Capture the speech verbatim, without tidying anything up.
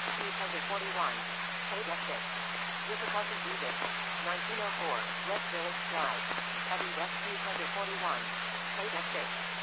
West two forty-one. Played at six. Difficulty Edict. nineteen oh four. West Village Drive. Heavy West two forty-one. Played at six.